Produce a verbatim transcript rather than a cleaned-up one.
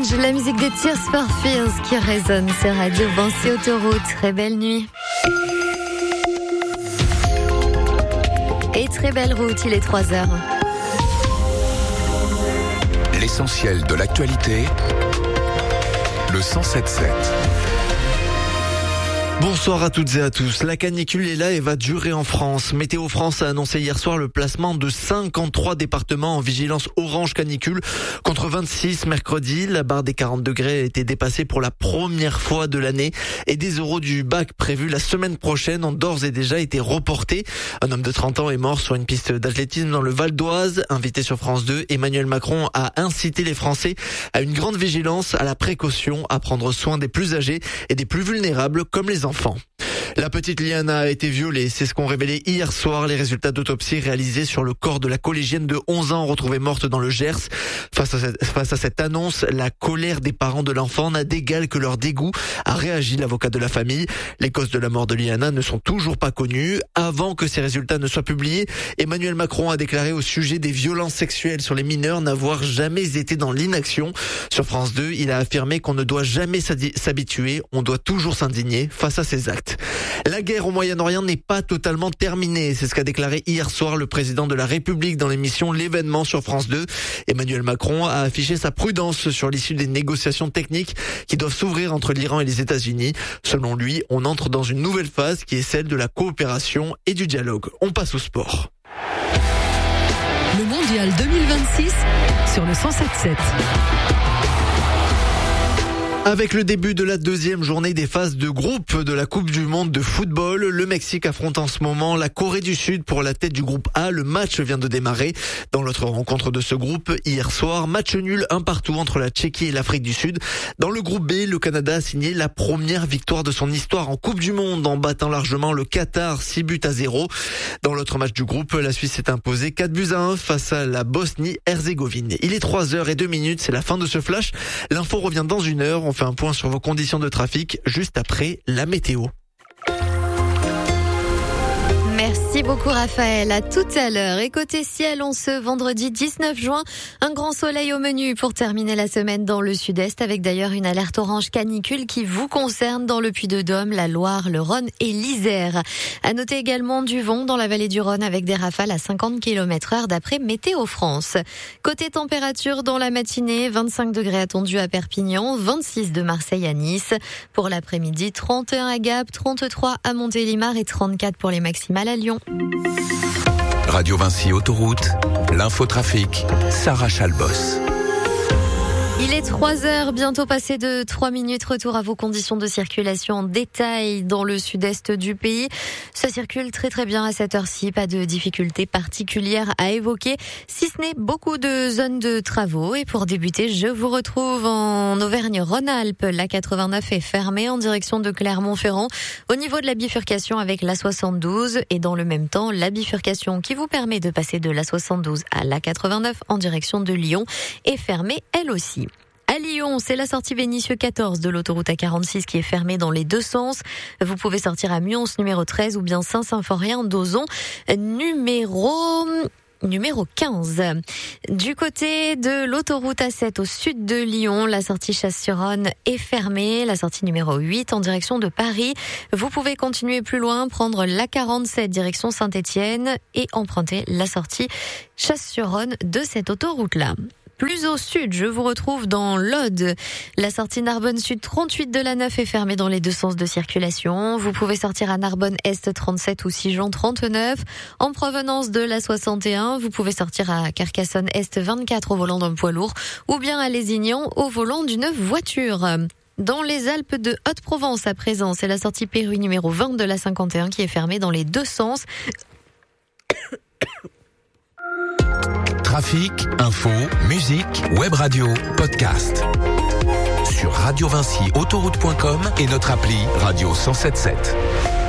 Change, la musique des Tears for Fears qui résonne sur Radio Vinci Autoroute. Très belle nuit. Et très belle route, il est trois heures. L'essentiel de l'actualité, le cent sept sept. Bonsoir à toutes et à tous. La canicule est là et va durer en France. Météo France a annoncé hier soir le placement de cinquante-trois départements en vigilance orange canicule contre vingt-six mercredi. La barre des quarante degrés a été dépassée pour la première fois de l'année et des euros du bac prévus la semaine prochaine ont d'ores et déjà été reportés. Un homme de trente ans est mort sur une piste d'athlétisme dans le Val d'Oise. Invité sur France deux, Emmanuel Macron a incité les Français à une grande vigilance, à la précaution, à prendre soin des plus âgés et des plus vulnérables comme les enfants. Enfants. La petite Liana a été violée, c'est ce qu'ont révélé hier soir les résultats d'autopsie réalisés sur le corps de la collégienne de onze ans retrouvée morte dans le Gers. Face à cette, face à cette annonce, la colère des parents de l'enfant n'a d'égal que leur dégoût, a réagi l'avocat de la famille. Les causes de la mort de Liana ne sont toujours pas connues. Avant que ces résultats ne soient publiés, Emmanuel Macron a déclaré au sujet des violences sexuelles sur les mineurs n'avoir jamais été dans l'inaction. Sur France deux, il a affirmé qu'on ne doit jamais s'habituer, on doit toujours s'indigner face à ces actes. La guerre au Moyen-Orient n'est pas totalement terminée, c'est ce qu'a déclaré hier soir le président de la République dans l'émission L'événement sur France deux. Emmanuel Macron a affiché sa prudence sur l'issue des négociations techniques qui doivent s'ouvrir entre l'Iran et les États-Unis. Selon lui, on entre dans une nouvelle phase qui est celle de la coopération et du dialogue. On passe au sport. Le Mondial deux mille vingt-six sur le cent sept sept. Avec le début de la deuxième journée des phases de groupe de la Coupe du Monde de football, le Mexique affronte en ce moment la Corée du Sud pour la tête du groupe A. Le match vient de démarrer. Dans l'autre rencontre de ce groupe, hier soir, match nul un partout entre la Tchéquie et l'Afrique du Sud. Dans le groupe B, le Canada a signé la première victoire de son histoire en Coupe du Monde en battant largement le Qatar six buts à zéro. Dans l'autre match du groupe, la Suisse s'est imposée quatre buts à un face à la Bosnie-Herzégovine. Il est trois heures et deux minutes, c'est la fin de ce flash. L'info revient dans une heure. On fait un point sur vos conditions de trafic juste après la météo. Merci beaucoup Raphaël, à tout à l'heure. Et côté ciel, on ce vendredi dix-neuf juin, un grand soleil au menu pour terminer la semaine dans le sud-est, avec d'ailleurs une alerte orange canicule qui vous concerne dans le Puy-de-Dôme, la Loire, le Rhône et l'Isère. À noter également du vent dans la vallée du Rhône avec des rafales à cinquante kilomètres heure d'après Météo France. Côté température, dans la matinée, vingt-cinq degrés attendus à Perpignan, vingt-six de Marseille à Nice. Pour l'après-midi, trente et un à Gap, trente-trois à Montélimar et trente-quatre pour les maximales à Lyon. Radio Vinci Autoroute, l'infotrafic, Sarah Chalbos. Il est trois heures, bientôt passé de trois minutes. Retour à vos conditions de circulation en détail dans le sud-est du pays. Ça circule très très bien à cette heure-ci, pas de difficultés particulières à évoquer, si ce n'est beaucoup de zones de travaux. Et pour débuter, je vous retrouve en Auvergne-Rhône-Alpes. La quatre-vingt-neuf est fermée en direction de Clermont-Ferrand au niveau de la bifurcation avec la soixante-douze. Et dans le même temps, la bifurcation qui vous permet de passer de la soixante-douze à la quatre-vingt-neuf en direction de Lyon est fermée elle aussi. À Lyon, c'est la sortie Vénissieux quatorze de l'autoroute A quarante-six qui est fermée dans les deux sens. Vous pouvez sortir à Mions numéro treize ou bien Saint-Symphorien d'Ozon numéro... numéro quinze. Du côté de l'autoroute A sept au sud de Lyon, la sortie Chasse-sur-Rhône est fermée. La sortie numéro huit en direction de Paris. Vous pouvez continuer plus loin, prendre la quarante-sept direction Saint-Étienne et emprunter la sortie Chasse-sur-Rhône de cette autoroute-là. Plus au sud, je vous retrouve dans l'Aude. La sortie Narbonne Sud trente-huit de la neuf est fermée dans les deux sens de circulation. Vous pouvez sortir à Narbonne Est trente-sept ou Sigeon trente-neuf. En provenance de la soixante et un, vous pouvez sortir à Carcassonne Est vingt-quatre au volant d'un poids lourd ou bien à Lézignan au volant d'une voiture. Dans les Alpes de Haute-Provence à présent, c'est la sortie Péru numéro vingt de la cinquante et un qui est fermée dans les deux sens. Trafic, info, musique, web radio, podcast. Sur radio vinci autoroute point com et notre appli Radio cent sept sept.